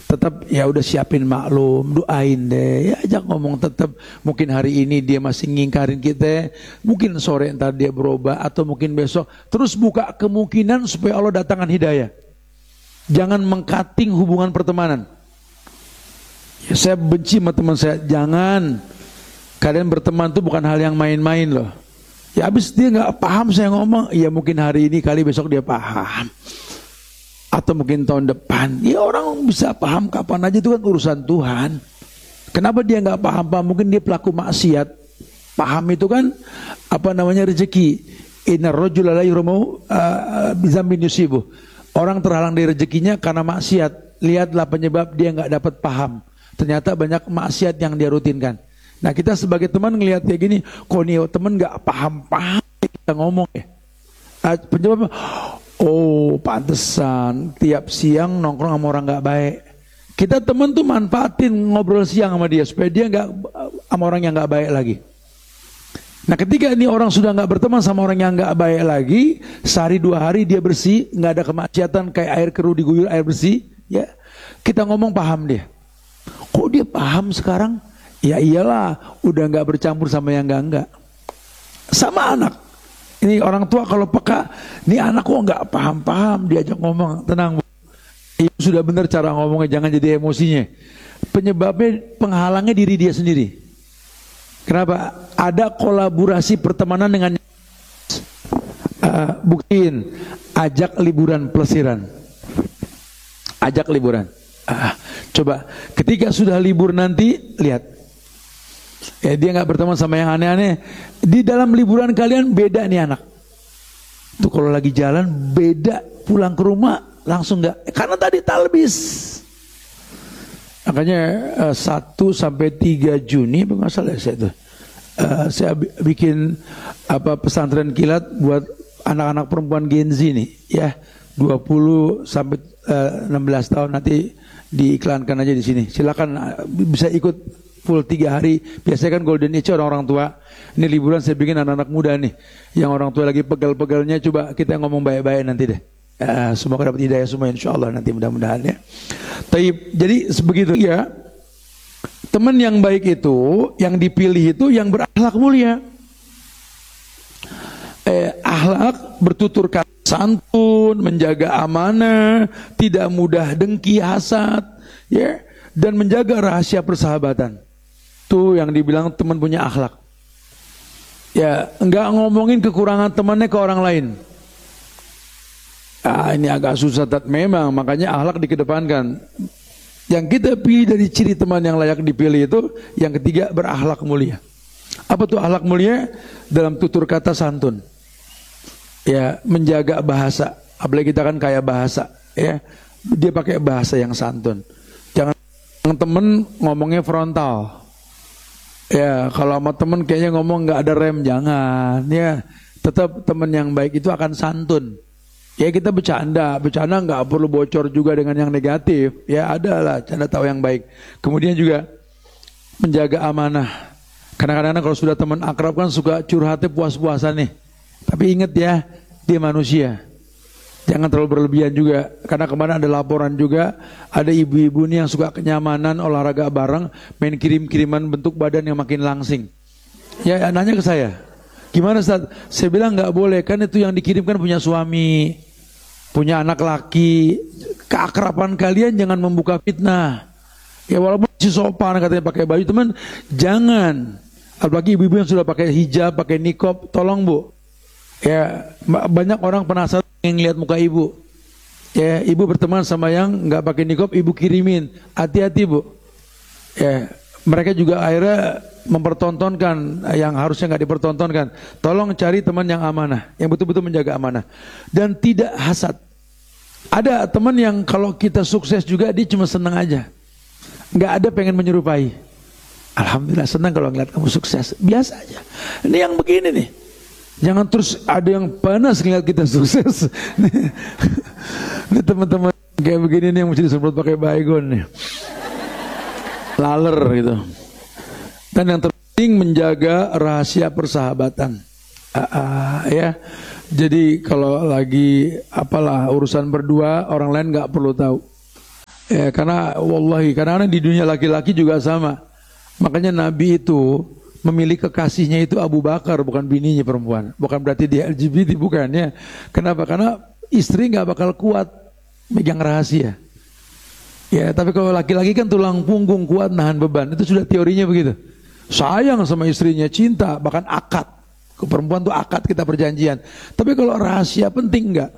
tetap ya udah siapin maklum, doain deh, ya ajak ngomong tetap. Mungkin hari ini dia masih ngingkarin kita, mungkin sore ntar dia berubah, atau mungkin besok. Terus buka kemungkinan supaya Allah datangkan hidayah. Jangan mengkating hubungan pertemanan. Ya, saya benci sama teman saya, jangan. Kalian berteman tuh bukan hal yang main-main loh. Ya habis dia nggak paham saya ngomong, ya mungkin hari ini kali besok dia paham. Atau mungkin tahun depan. Ya orang bisa paham kapan aja, itu kan urusan Tuhan. Kenapa dia nggak paham? Mungkin dia pelaku maksiat. Paham itu kan apa namanya rezeki. Inna rajula la yurmu bizambin yusibuh. Orang terhalang dari rezekinya karena maksiat. Lihatlah penyebab dia nggak dapat paham. Ternyata banyak maksiat yang dia rutinkan. Nah kita sebagai teman ngelihat kayak gini, kok nih teman nggak paham kita ngomong ya. Penyebabnya, oh pantesan tiap siang nongkrong sama orang nggak baik. Kita teman tuh manfaatin ngobrol siang sama dia supaya dia nggak sama orang yang nggak baik lagi. Nah ketika ini orang sudah nggak berteman sama orang yang nggak baik lagi, sehari 2 hari dia bersih, nggak ada kemaksiatan kayak air keruh diguyur air bersih, ya kita ngomong paham dia. Kok dia paham sekarang? Ya iyalah, udah nggak bercampur sama yang enggak. Sama anak. Ini orang tua kalau peka, nih anak kok nggak paham-paham, diajak ngomong, tenang Bu. Ibu sudah benar cara ngomongnya, jangan jadi emosinya. Penyebabnya penghalangnya diri dia sendiri. Kenapa? Ada kolaborasi pertemanan dengan buktiin, ajak liburan pelesiran. Ajak liburan. Coba ketika sudah libur nanti lihat. Ya dia nggak berteman sama yang aneh-aneh. Di dalam liburan kalian beda nih anak. Tuh kalau lagi jalan beda, pulang ke rumah langsung nggak. Karena tadi talbis. Makanya 1 sampai 3 Juni nggak salah saya tuh. Saya bikin pesantren kilat buat anak-anak perempuan Gen Z nih, ya 20 sampai 16 tahun nanti diiklankan aja di sini. Silakan bisa ikut full 3 hari. Biasanya kan golden age orang-orang tua. Ini liburan saya bikin anak-anak muda nih. Yang orang tua lagi pegal-pegalnya, coba kita ngomong baik-baik nanti deh. Semoga dapat hidayah semua insya Allah nanti mudah-mudahan ya. Jadi sebegitu ya. Teman yang baik itu, yang dipilih itu yang berakhlak mulia. Akhlak bertutur kata santun, menjaga amanah, tidak mudah dengki, hasad, ya, dan menjaga rahasia persahabatan. Tuh yang dibilang teman punya akhlak. Ya, enggak ngomongin kekurangan temannya ke orang lain. Ini agak susah memang, makanya akhlak dikedepankan. Yang kita pilih dari ciri teman yang layak dipilih itu, yang ketiga berakhlak mulia. Apa tuh akhlak mulia? Dalam tutur kata santun. Ya, menjaga bahasa. Apalagi kita kan kaya bahasa, ya. Dia pakai bahasa yang santun. Jangan temen ngomongnya frontal. Ya, kalau sama temen kayaknya ngomong nggak ada rem, jangan. Ya, tetap temen yang baik itu akan santun. Ya kita bercanda nggak perlu bocor juga dengan yang negatif. Ya adalah canda tahu yang baik. Kemudian juga menjaga amanah. Kadang-kadang kalau sudah teman akrab kan suka curhatnya puas-puasan nih. Tapi ingat ya, dia manusia. Jangan terlalu berlebihan juga. Karena kemarin ada laporan juga, ada ibu-ibu nih yang suka kenyamanan olahraga bareng, main kirim-kiriman bentuk badan yang makin langsing. Ya nanya ke saya, gimana Ustaz? Saya bilang nggak boleh, kan itu yang dikirimkan punya suami, punya anak laki. Keakraban kalian jangan membuka fitnah. Ya walaupun si sopan katanya pakai baju, teman jangan. Apalagi ibu-ibu yang sudah pakai hijab, pakai nikob, tolong Bu. Ya banyak orang penasaran yang lihat muka ibu. Ya ibu berteman sama yang nggak pakai nikob, ibu kirimin. Hati-hati Bu. Ya mereka juga akhirnya mempertontonkan yang harusnya nggak dipertontonkan. Tolong cari teman yang amanah, yang betul-betul menjaga amanah dan tidak hasad. Ada teman yang kalau kita sukses juga dia cuma senang aja, nggak ada pengen menyerupai. Alhamdulillah senang kalau ngeliat kamu sukses, biasa aja. Ini yang begini nih, jangan terus ada yang panas ngeliat kita sukses. Ini teman-teman kayak begini nih yang mesti disemprot pakai baygon nih, laler gitu. Dan yang terpenting menjaga rahasia persahabatan. Ya, jadi kalau lagi apalah urusan berdua orang lain nggak perlu tahu. Ya, karena wallahi kadang-kadang di dunia laki-laki juga sama. Makanya Nabi itu memilih kekasihnya itu Abu Bakar, bukan bininya perempuan. Bukan berarti dia LGBT, bukan ya. Kenapa? Karena istri nggak bakal kuat megang rahasia. Ya, tapi kalau laki-laki kan tulang punggung kuat nahan beban. Itu sudah teorinya begitu. Sayang sama istrinya, cinta, bahkan akad. Ke perempuan tuh akad, kita perjanjian. Tapi kalau rahasia penting enggak.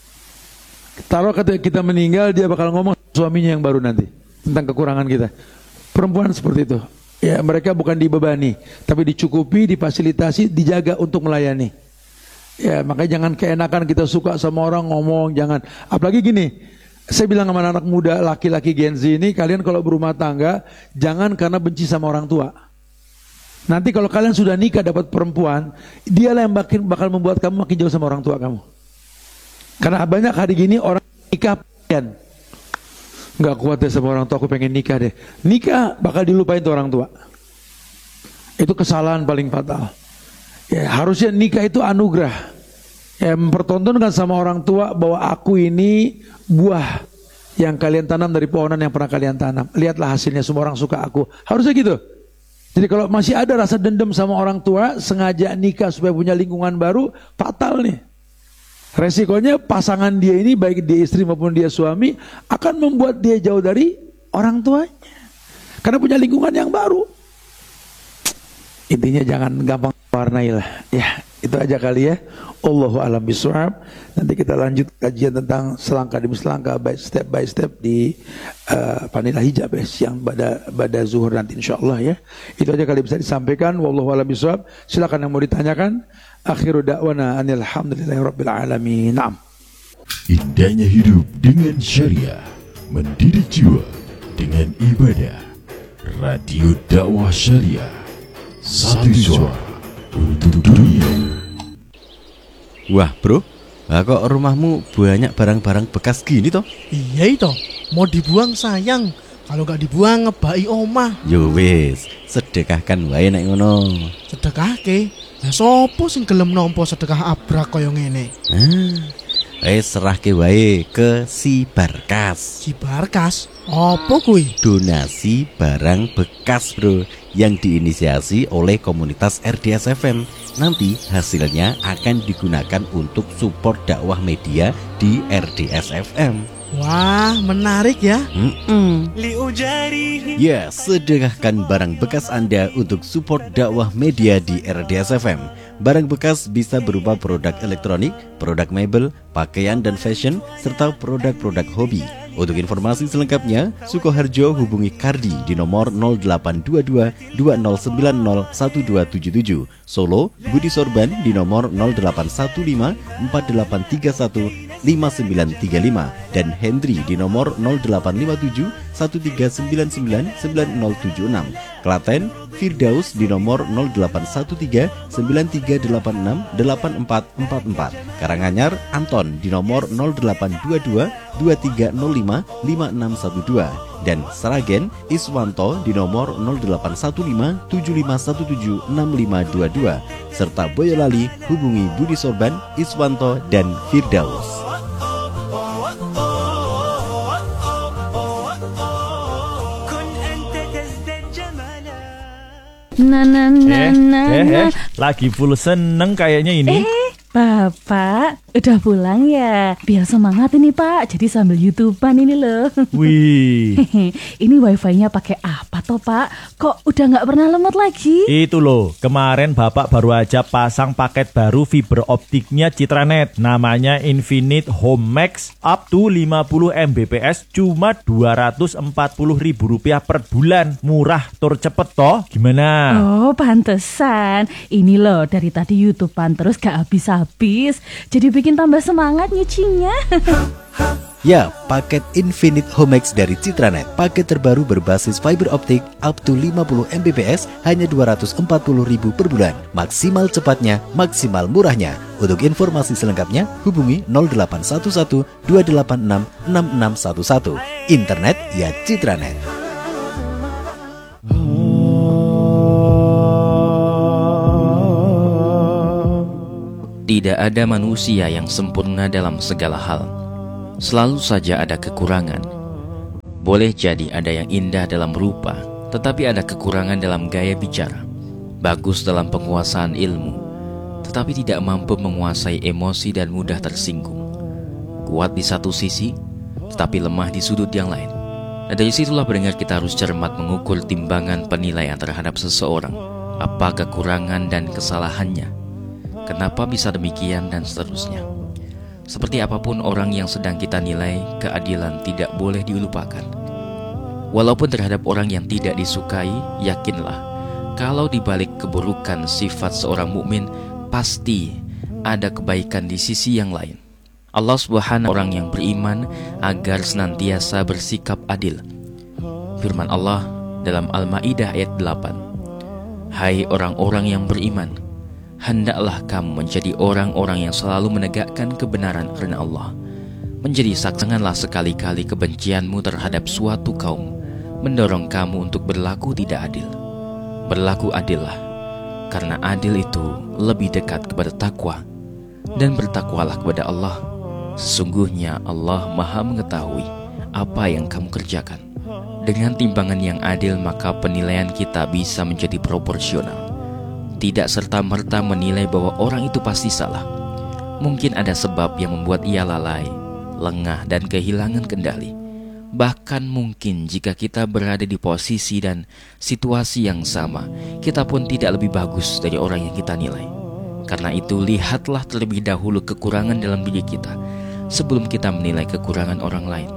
Taruh kita meninggal, dia bakal ngomong suaminya yang baru nanti tentang kekurangan kita. Perempuan seperti itu. Ya, mereka bukan dibebani, tapi dicukupi, difasilitasi, dijaga untuk melayani. Ya, makanya jangan keenakan kita suka sama orang ngomong, jangan. Apalagi gini, saya bilang sama anak muda, laki-laki Gen Z ini, kalian kalau berumah tangga, jangan karena benci sama orang tua. Nanti kalau kalian sudah nikah dapat perempuan, dialah yang bakal membuat kamu makin jauh sama orang tua kamu. Karena banyak hari gini orang nikah pengen, nggak kuat deh sama orang tua, aku pengen nikah deh. Nikah bakal dilupain tuh orang tua. Itu kesalahan paling fatal. Ya, harusnya nikah itu anugerah. Ya, mempertontonkan sama orang tua bahwa aku ini buah yang kalian tanam dari pohonan yang pernah kalian tanam. Lihatlah hasilnya, semua orang suka aku. Harusnya gitu. Jadi kalau masih ada rasa dendam sama orang tua, sengaja nikah supaya punya lingkungan baru, fatal nih. Resikonya pasangan dia ini, baik dia istri maupun dia suami, akan membuat dia jauh dari orang tuanya. Karena punya lingkungan yang baru. Intinya jangan gampang warnai lah. Ya, itu aja kali ya. Allahu a'lam bishawab. Nanti kita lanjut kajian tentang selangkah demi selangkah, by step di Vanilla Hijab ya, siang pada zuhur nanti insyaallah ya. Itu aja kali bisa disampaikan. Wallahu a'lam bishawab. Silakan yang mau ditanyakan. Akhiru da'wana anil hamdulillahi rabbil alamin. Naam. Indahnya hidup dengan syariah, mendidik jiwa dengan ibadah. Radio Dakwah Syariah, satu suara untuk dunia. Wah bro, kok rumahmu banyak barang-barang bekas gini toh? Iya itu, mau dibuang sayang. Kalau gak dibuang ngebai omah. Yo wis, sedekahkan wae nek ngono. Sedekahke? Lah sopo sing gelem nampa sedekah abrak kaya ngene? Serahke wae ke si Barkas. Si Barkas? Apa kuwi? Donasi barang bekas bro, yang diinisiasi oleh komunitas RDS FM. Nanti hasilnya akan digunakan untuk support dakwah media di RDS FM. Wah, menarik ya. Ya, sedekahkan barang bekas Anda untuk support dakwah media di RDS FM. Barang bekas bisa berupa produk elektronik, produk mebel, pakaian dan fashion, serta produk-produk hobi. Untuk informasi selengkapnya, Sukoharjo hubungi Kardi di nomor 0822 2090 1277. Solo, Budi Sorban di nomor 0815 4831 5935 dan Hendri di nomor 0857 1399 9076. Klaten, Firdaus di nomor 0813 9386 8444. Karanganyar, Anton di nomor 0822 2305 5612 dan Sragen, Iswanto di nomor 0815 7517 6522 serta Boyolali hubungi Budi Sorban, Iswanto dan Firdaus. Lagi full seneng kayaknya ini. Bapak, udah pulang ya? Biar semangat ini Pak, jadi sambil YouTubean ini loh. Wih. Ini wifi-nya pakai apa toh Pak? Kok udah gak pernah lemot lagi? Itu loh, kemarin Bapak baru aja pasang paket baru fiber optiknya Citranet. Namanya Infinite Home Max up to 50 Mbps cuma Rp240.000 per bulan. Murah, tur cepet toh, gimana? Oh pantesan, ini loh dari tadi YouTubean terus gak habis-habis. Jadi bikin tambah semangat nyucinya. Ya, paket Infinite Home Max dari Citranet. Paket terbaru berbasis fiber optik up to 50 Mbps hanya Rp240.000 per bulan. Maksimal cepatnya, maksimal murahnya. Untuk informasi selengkapnya hubungi 0811 286 6611. Internet ya Citranet. Tidak ada manusia yang sempurna dalam segala hal. Selalu saja ada kekurangan. Boleh jadi ada yang indah dalam rupa, tetapi ada kekurangan dalam gaya bicara. Bagus dalam penguasaan ilmu, tetapi tidak mampu menguasai emosi dan mudah tersinggung. Kuat di satu sisi, tetapi lemah di sudut yang lain. Nah, dari situlah pendengar kita harus cermat mengukur timbangan penilaian terhadap seseorang. Apa kekurangan dan kesalahannya? Kenapa bisa demikian dan seterusnya. Seperti apapun orang yang sedang kita nilai, keadilan tidak boleh dilupakan. Walaupun terhadap orang yang tidak disukai, yakinlah kalau dibalik keburukan sifat seorang mukmin pasti ada kebaikan di sisi yang lain. Allah Subhanahu orang yang beriman agar senantiasa bersikap adil. Firman Allah dalam Al-Maidah ayat 8. Hai orang-orang yang beriman, hendaklah kamu menjadi orang-orang yang selalu menegakkan kebenaran karena Allah. Menjadi saksi, janganlah sekali-kali kebencianmu terhadap suatu kaum mendorong kamu untuk berlaku tidak adil. Berlaku adillah, karena adil itu lebih dekat kepada takwa, dan bertakwalah kepada Allah. Sesungguhnya Allah Maha mengetahui apa yang kamu kerjakan. Dengan timbangan yang adil, maka penilaian kita bisa menjadi proporsional. Tidak serta-merta menilai bahwa orang itu pasti salah. Mungkin ada sebab yang membuat ia lalai, lengah, dan kehilangan kendali. Bahkan mungkin jika kita berada di posisi dan situasi yang sama, kita pun tidak lebih bagus dari orang yang kita nilai. Karena itu, lihatlah terlebih dahulu kekurangan dalam diri kita sebelum kita menilai kekurangan orang lain.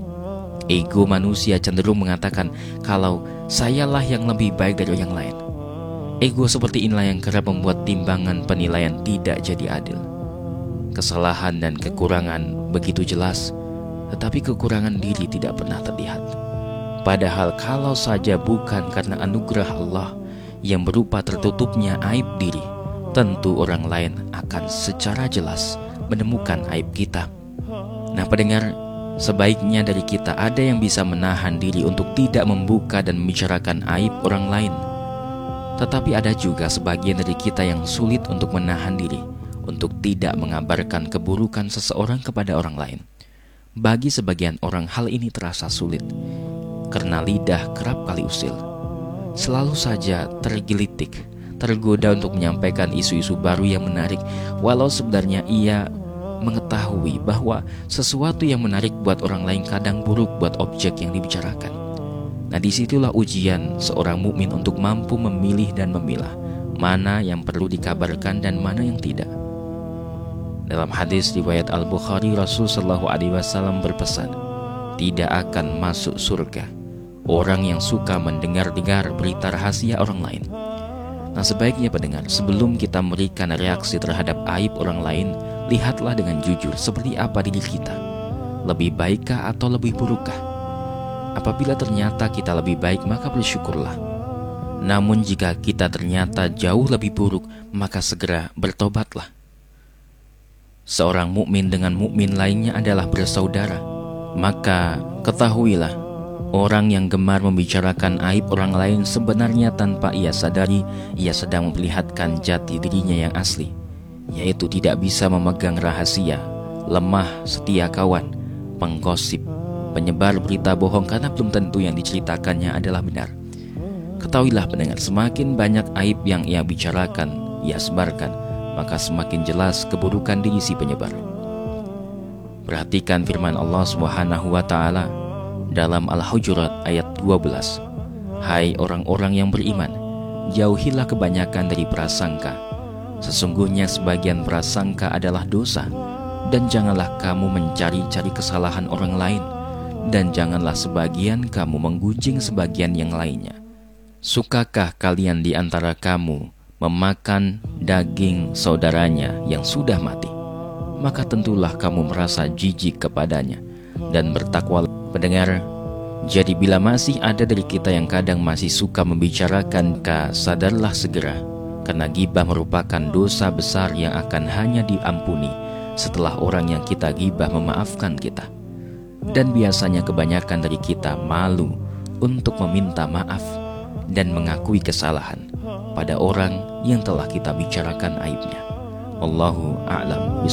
Ego manusia cenderung mengatakan kalau sayalah yang lebih baik dari yang lain. Ego seperti inilah yang kerap membuat timbangan penilaian tidak jadi adil. Kesalahan dan kekurangan begitu jelas, tetapi kekurangan diri tidak pernah terlihat. Padahal kalau saja bukan karena anugerah Allah yang berupa tertutupnya aib diri, tentu orang lain akan secara jelas menemukan aib kita. Nah pendengar, sebaiknya dari kita ada yang bisa menahan diri untuk tidak membuka dan membicarakan aib orang lain. Tetapi ada juga sebagian dari kita yang sulit untuk menahan diri untuk tidak mengabarkan keburukan seseorang kepada orang lain. Bagi sebagian orang hal ini terasa sulit, karena lidah kerap kali usil. Selalu saja tergelitik, tergoda untuk menyampaikan isu-isu baru yang menarik, walau sebenarnya ia mengetahui bahwa sesuatu yang menarik buat orang lain kadang buruk buat objek yang dibicarakan. Nah, disitulah ujian seorang mukmin untuk mampu memilih dan memilah mana yang perlu dikabarkan dan mana yang tidak. Dalam hadis riwayat Al-Bukhari, Rasulullah SAW berpesan, tidak akan masuk surga orang yang suka mendengar-dengar berita rahasia orang lain. Nah, sebaiknya pendengar, sebelum kita memberikan reaksi terhadap aib orang lain, lihatlah dengan jujur seperti apa diri kita. Lebih baikkah atau lebih burukkah? Apabila ternyata kita lebih baik, maka bersyukurlah. Namun jika kita ternyata jauh lebih buruk, maka segera bertobatlah. Seorang mukmin dengan mukmin lainnya adalah bersaudara. Maka ketahuilah, orang yang gemar membicarakan aib orang lain sebenarnya tanpa ia sadari, ia sedang memperlihatkan jati dirinya yang asli, yaitu tidak bisa memegang rahasia, lemah setia kawan, penggosip, penyebar berita bohong karena belum tentu yang diceritakannya adalah benar. Ketahuilah pendengar, semakin banyak aib yang ia bicarakan, ia sebarkan, maka semakin jelas keburukan diri si penyebar. Perhatikan firman Allah Subhanahu wa Ta'ala dalam Al-Hujurat ayat 12. Hai orang-orang yang beriman, jauhilah kebanyakan dari prasangka. Sesungguhnya sebagian prasangka adalah dosa. Dan janganlah kamu mencari-cari kesalahan orang lain, dan janganlah sebagian kamu menggunjing sebagian yang lainnya. Sukakah kalian di antara kamu memakan daging saudaranya yang sudah mati? Maka tentulah kamu merasa jijik kepadanya dan bertakwa. Pendengar, jadi bila masih ada dari kita yang kadang masih suka membicarakan, sadarlah segera, karena ghibah merupakan dosa besar yang akan hanya diampuni setelah orang yang kita ghibah memaafkan kita. Dan biasanya kebanyakan dari kita malu untuk meminta maaf dan mengakui kesalahan pada orang yang telah kita bicarakan aibnya. Wallahu a'lam bishawab.